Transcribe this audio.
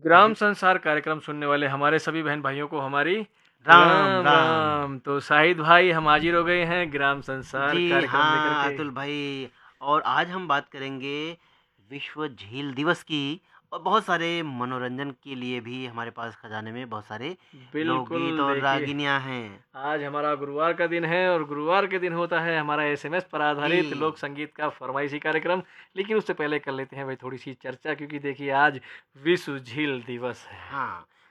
ग्राम संसार कार्यक्रम सुनने वाले हमारे सभी बहन भाइयों को हमारी राम राम राम। राम। तो शाहिद भाई हम हाजिर हो गए हैं ग्राम संसार जी कार्यक्रम लेकर हाँ के। अतुल भाई। और आज हम बात करेंगे विश्व झील दिवस की। और बहुत सारे मनोरंजन के लिए भी हमारे पास खजाने में बहुत सारे लोकगीत बिल्कुल और देखिए, रागिनियाँ हैं। आज हमारा गुरुवार का दिन है और गुरुवार के दिन होता है हमारा एसएमएस पर आधारित जी लोक संगीत का फरमाइशी कार्यक्रम। लेकिन उससे पहले कर लेते हैं भाई थोड़ी सी चर्चा, क्योंकि देखिए आज विश्व झील दिवस है। हाँ,